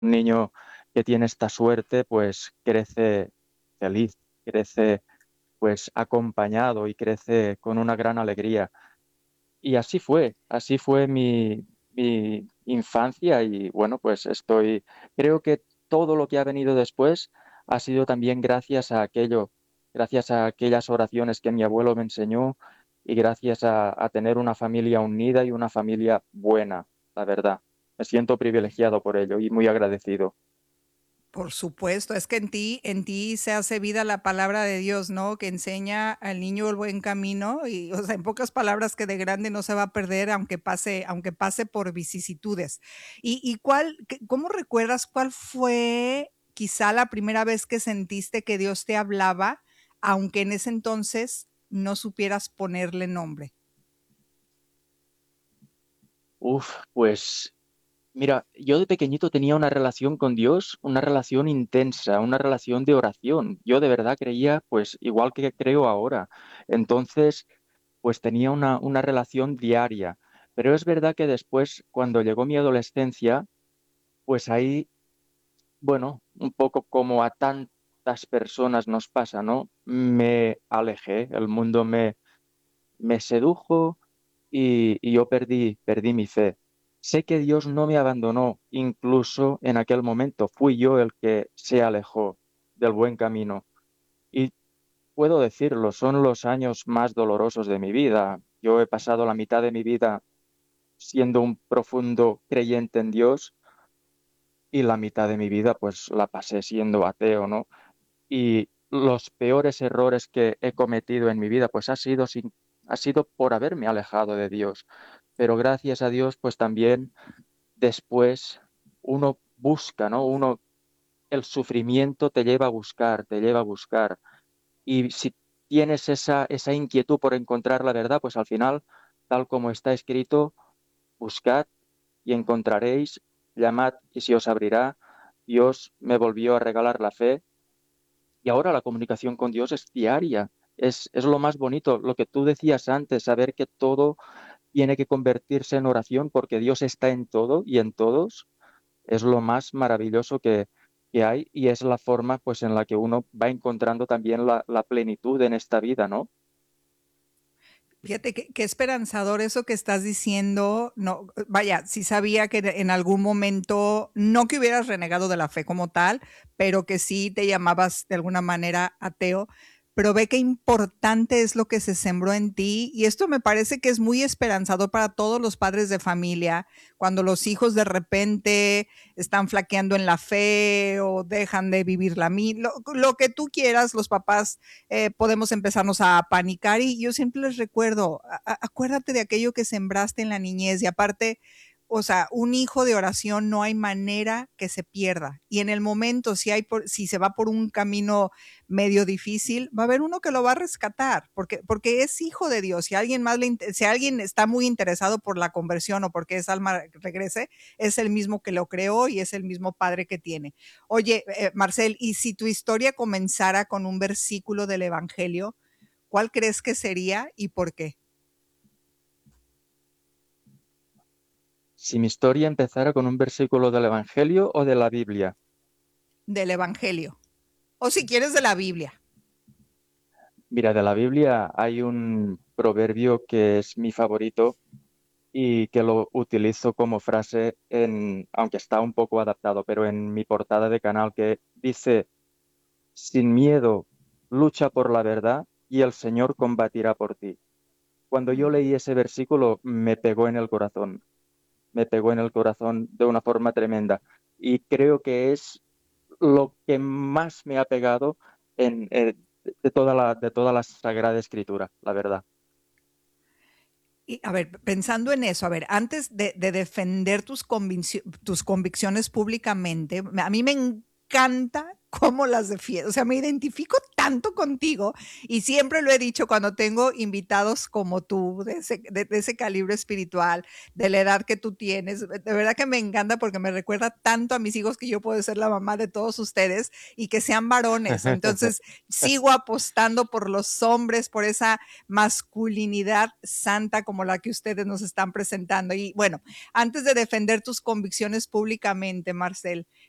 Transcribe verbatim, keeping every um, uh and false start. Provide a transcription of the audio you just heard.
Un niño que tiene esta suerte, pues crece feliz, crece pues acompañado y crece con una gran alegría. Y así fue, así fue mi, mi infancia y bueno, pues estoy, creo que todo lo que ha venido después ha sido también gracias a aquello, gracias a aquellas oraciones que mi abuelo me enseñó y gracias a, a tener una familia unida y una familia buena, la verdad. Me siento privilegiado por ello y muy agradecido. Por supuesto, es que en ti en ti se hace vida la palabra de Dios, ¿no? Que enseña al niño el buen camino y, o sea, en pocas palabras, que de grande no se va a perder aunque pase aunque pase por vicisitudes. ¿Y y cuál qué cómo recuerdas cuál fue quizá la primera vez que sentiste que Dios te hablaba, aunque en ese entonces no supieras ponerle nombre? Uf, pues mira, yo de pequeñito tenía una relación con Dios, una relación intensa, una relación de oración. Yo de verdad creía, pues igual que creo ahora. Entonces, pues tenía una, una relación diaria. Pero es verdad que después, cuando llegó mi adolescencia, pues ahí, bueno, un poco como a tantas personas nos pasa, ¿no? Me alejé, el mundo me, me sedujo y, y yo perdí, perdí mi fe. Sé que Dios no me abandonó, incluso en aquel momento fui yo el que se alejó del buen camino. Y puedo decirlo, son los años más dolorosos de mi vida. Yo he pasado la mitad de mi vida siendo un profundo creyente en Dios y la mitad de mi vida pues la pasé siendo ateo, ¿no? Y los peores errores que he cometido en mi vida, pues ha sido sin, ha sido por haberme alejado de Dios. Pero gracias a Dios, pues también después uno busca, ¿no? Uno, el sufrimiento te lleva a buscar, te lleva a buscar. Y si tienes esa, esa inquietud por encontrar la verdad, pues al final, tal como está escrito, buscad y encontraréis, llamad y se os abrirá. Dios me volvió a regalar la fe y ahora la comunicación con Dios es diaria. Es, es lo más bonito, lo que tú decías antes, saber que todo tiene que convertirse en oración porque Dios está en todo y en todos, es lo más maravilloso que, que hay y es la forma pues en la que uno va encontrando también la, la plenitud en esta vida, ¿no? Fíjate qué qué esperanzador eso que estás diciendo. No, vaya, sí sabía que de en algún momento, no que hubieras renegado de la fe como tal, pero que sí te llamabas de alguna manera ateo, pero ve qué importante es lo que se sembró en ti, y esto me parece que es muy esperanzador para todos los padres de familia, cuando los hijos de repente están flaqueando en la fe o dejan de vivir la mi lo lo que tú quieras, los papás eh, podemos empezarnos a panicar y yo siempre les recuerdo, a- a- acuérdate de aquello que sembraste en la niñez y aparte, o sea, un hijo de oración no hay manera que se pierda. Y en el momento, si hay por, si se va por un camino medio difícil, va a haber uno que lo va a rescatar, porque, porque es hijo de Dios. Si alguien más le, inte- si alguien está muy interesado por la conversión o porque esa alma regrese, es el mismo que lo creó y es el mismo padre que tiene. Oye, eh, Marcel, y si tu historia comenzara con un versículo del Evangelio, ¿cuál crees que sería y por qué? Si mi historia empezara con un versículo del Evangelio o de la Biblia. Del Evangelio. O si quieres de la Biblia. Mira, de la Biblia hay un proverbio que es mi favorito y que lo utilizo como frase en, aunque está un poco adaptado, pero en mi portada de canal que dice, sin miedo, lucha por la verdad y el Señor combatirá por ti. Cuando yo leí ese versículo me pegó en el corazón, me pegó en el corazón de una forma tremenda y creo que es lo que más me ha pegado en, eh, de toda la, de toda la Sagrada Escritura, la verdad. Y a ver, pensando en eso, a ver, antes de, de defender tus, conviccio- tus convicciones públicamente, a mí me encanta cómo las defiendes. O sea, me identifico tanto contigo y siempre lo he dicho cuando tengo invitados como tú, de ese, de, de ese calibre espiritual, de la edad que tú tienes. De verdad que me encanta porque me recuerda tanto a mis hijos que yo puedo ser la mamá de todos ustedes y que sean varones. Entonces, sigo apostando por los hombres, por esa masculinidad santa como la que ustedes nos están presentando. Y bueno, antes de defender tus convicciones públicamente, Marcel,